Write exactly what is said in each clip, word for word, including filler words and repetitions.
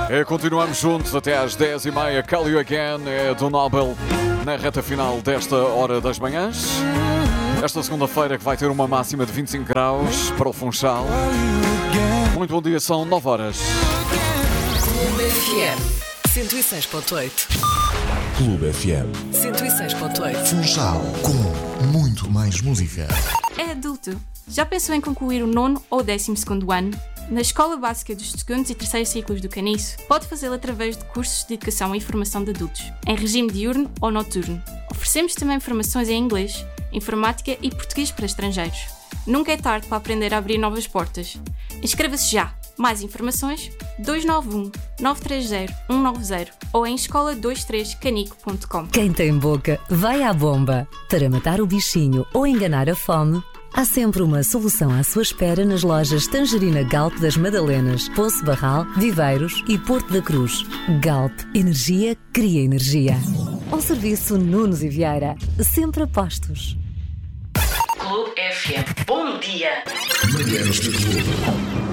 É, continuamos juntos até às dez e meia. Call You Again é do Nobel na reta final desta hora das manhãs. Esta segunda-feira que vai ter uma máxima de vinte e cinco graus para o Funchal. Muito bom dia, são nove horas. Clube F M cento e seis ponto oito. Clube F M cento e seis ponto oito. Funchal, com muito mais música. É adulto. Já pensou em concluir o nono ou décimo segundo ano? Na Escola Básica dos segundos e terceiros ciclos do Caniço, pode fazê-lo através de cursos de educação e formação de adultos, em regime diurno ou noturno. Oferecemos também formações em inglês, informática e português para estrangeiros. Nunca é tarde para aprender a abrir novas portas. Inscreva-se já! Mais informações dois nove um, nove três zero, um nove zero ou em escola vinte e três canico ponto com. Quem tem boca, vai à bomba. Para matar o bichinho ou enganar a fome, há sempre uma solução à sua espera nas lojas Tangerina Galp das Madalenas, Poço Barral, Viveiros e Porto da Cruz. Galp, energia cria energia. Ao serviço Nunes e Vieira, sempre a postos. Clube F M, bom dia! Manhãs da Clube.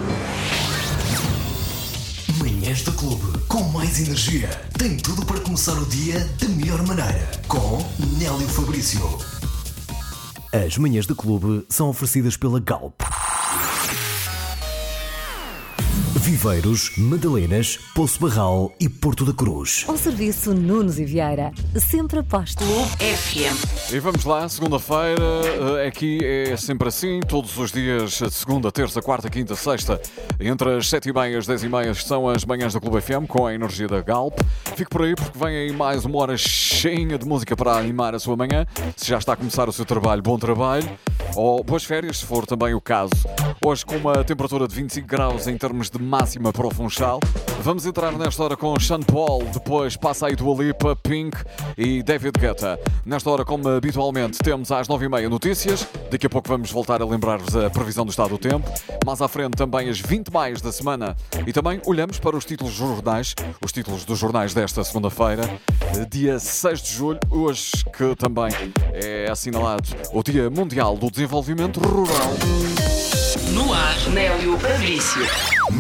Manhãs da Clube, com mais energia. Tem tudo para começar o dia da melhor maneira. Com Nélio Fabrício. As manhãs do clube são oferecidas pela Galp. Viveiros, Madalenas, Poço Barral e Porto da Cruz. Ao serviço Nunes e Vieira, sempre a postos. Clube F M. E vamos lá, segunda-feira, aqui é sempre assim, todos os dias, segunda, terça, quarta, quinta, sexta, entre as sete e meia e as dez e meia são as manhãs da Clube F M com a energia da Galp. Fique por aí porque vem aí mais uma hora cheinha de música para animar a sua manhã. Se já está a começar o seu trabalho, bom trabalho, ou boas férias, se for também o caso. Hoje com uma temperatura de vinte e cinco graus em termos de máxima para o Funchal. Vamos entrar nesta hora com Sean Paul, depois passa aí Dua Lipa, Pink e David Guetta. Nesta hora, como habitualmente, temos às nove e meia notícias. Daqui a pouco vamos voltar a lembrar-vos a previsão do estado do tempo. Mais à frente também as vinte mais da semana. E também olhamos para os títulos dos jornais, os títulos dos jornais desta segunda-feira, dia seis de julho, hoje que também é assinalado o Dia Mundial do Desenvolvimento Rural. No ar, Nélio Fabrício.